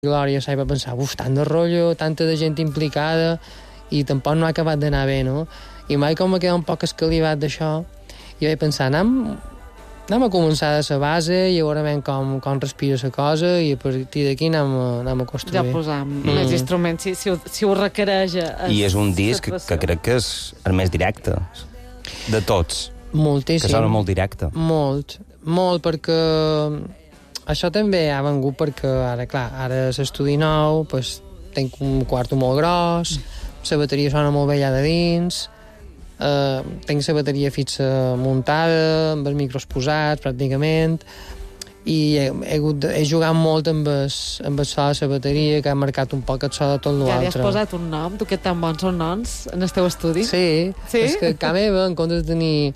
Glòria, s'ha de pensar, tant de rotllo, tanta de gent implicada, i tampoc no ha acabat d'anar bé, no? I mai com me queda un poc escalivat d'això, i vaig pensar, anem a començar de la base i a veure com respira la cosa i a partir d'aquí anem a construir. Ja posam més instruments, si ho requereix. I és un disc que crec que és el més directe de tots. Moltíssim. Que sona molt directe. Molt, perquè això també ha vengut perquè ara l'estudi nou, pues, tenc un quarto molt gros, la bateria sona molt bé allà de dins, tenc la bateria fixa muntada, amb els micros posats, pràcticament, i he jugat molt amb el so de la bateria, que ha marcat un poc el so de tot l'altre. Ja li has posat un nom? Tu que tan bons són noms en el teu estudi? Sí? És que a casa meva, en comptes de tenir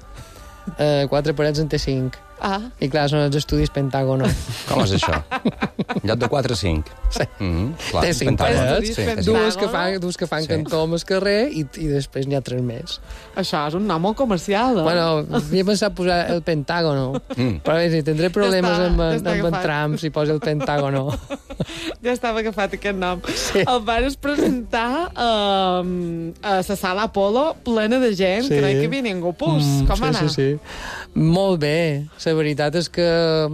4 parets, en té 5. I clar, són els estudis Pentàgono. Com és això? En lloc de 4 a 5. Sí. Clar, té 5 parets, dues que fan cantó amb el carrer i després n'hi ha 3 més. Això és un nom molt comercial, Bueno, havia pensat posar el Pentàgono, però si tindré problemes amb en Trump si posa el Pentàgono. Ja estava agafat aquest nom. El vas presentar a la sala Apolo plena de gent, que no hi havia ningú. Com va anar? Sí. Molt bé. La veritat és que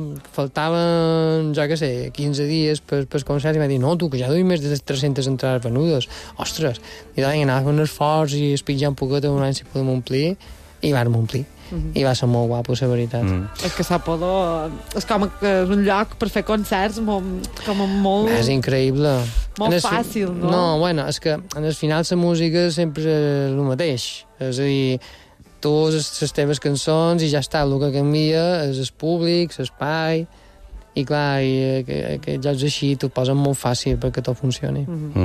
faltaven, jo què sé, 15 dies per concert i va dir, no, tu, que ja duim més de 300 entrades venudes. Ostres! I doncs anava fent un esforç i espitjar un poquet un any si podem omplir, i vam omplir. I va ser molt guapo, la veritat. És que l'Apolo és com un lloc per fer concerts molt... És increïble. Molt fàcil, no? No, bueno, és que en el final la música sempre és el mateix. És a dir, tu les teves cançons i ja està, el que canvia és el públic, l'espai, i clar, aquests jocs així t'ho posen molt fàcil perquè tot funcioni.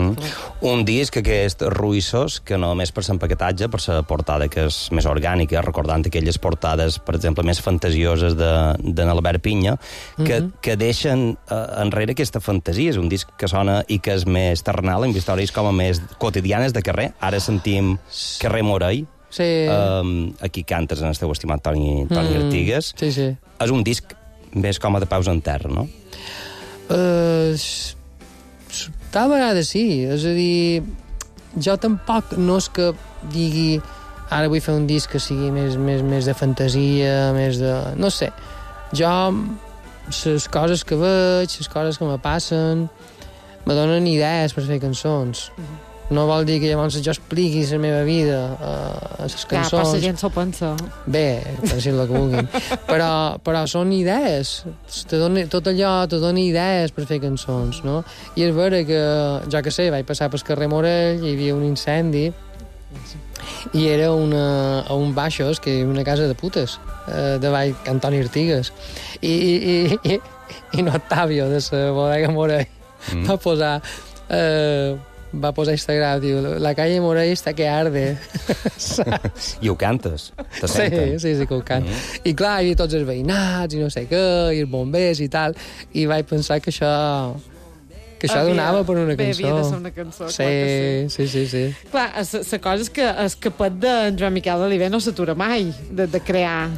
Un disc aquest ruïssós, que no només per l'empaquetatge, per la portada que és més orgànica, recordant aquelles portades, per exemple, més fantasioses de Albert Pinya, que deixen enrere aquesta fantasia. És un disc que sona i que és més terrenal, amb històries com a més quotidianes de carrer. Ara sentim Carrer Morell, aquí cantes en el teu estimat Toni Artigues. Sí. És un disc més com a de peus en terra, no? Tal vegada sí. És a dir, jo tampoc no és que digui ara vull fer un disc que sigui més de fantasia, més de... No sé. Jo, les coses que veig, les coses que me passen, me donen idees per fer cançons. No vol dir que llavors jo expliqui la meva vida a les cançons. Però la gent s'ho pensa. Bé, pensin el que vulguin. Però són idees. Tot allò te dona idees per fer cançons, no? I és vera que, jo que sé, vaig passar pel carrer Morell, hi havia un incendi, i era un baixos, que era una casa de putes, davall Antoni Artigues. I no Octavio, de la bodega Morell, va posar a Instagram, diu, la calle Morell està que arde. I ho cantes. Sí, que ho canto. I clar, hi havia tots els veïnats i no sé què, i els bombers i tal, i vaig pensar que això donava per una cançó. Havia de ser una cançó, sí. Clar, la cosa és que el capet d'en Joan Miquel Oliver no s'atura mai de crear.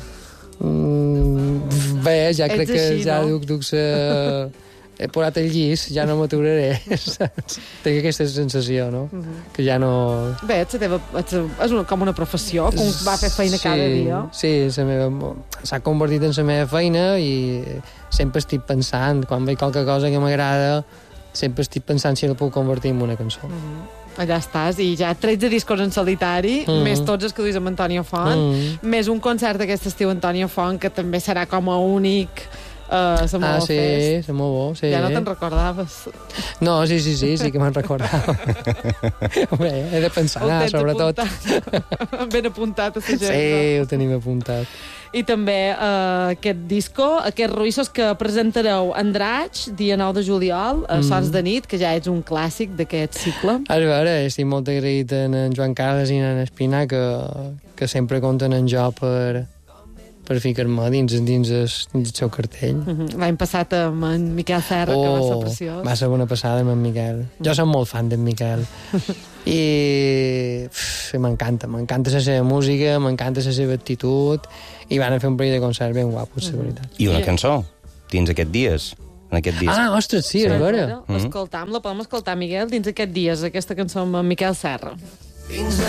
Bé, ja crec que ja duc he posat el llis, ja no m'aturaré. Tinc aquesta sensació, no? Que ja no... Bé, és com una professió, com va fer feina cada dia. Sí, s'ha convertit en la meva feina i sempre estic pensant, quan veig qualque cosa que m'agrada, sempre estic pensant si la puc convertir en una cançó. Allà estàs, i ja 13 discos en solitari, més tots els que duis amb Antònia Font, més un concert d'aquest estiu Antònia Font, que també serà com a únic... sí, molt bo, sí. Ja no te'n recordaves. No, sí que me'n recordava. Bé, he de pensar, sobretot. Ben apuntat a la gent. Sí, ho tenim apuntat. I també aquest disco, aquests ruïssos que presentareu en Draig, dia 9 de juliol, a Sons de nit, que ja és un clàssic d'aquest cicle. A veure, estic molt agraït en Joan Carles i en Espina, que sempre compten en jo per ficar-me dins el seu cartell. L'any passat amb en Miquel Serra, que va ser preciós. Va ser una passada amb en Miquel. Jo soc molt fan d'en Miquel. I m'encanta la seva música, m'encanta la seva actitud, i van fer un parell de concerts ben guapos, la veritat. I una cançó, dins aquests dies. en aquest disc. Ah, ostres, sí, és vera. Escoltam-la, podem escoltar, Miguel, dins aquests dies, aquesta cançó amb en Miquel Serra.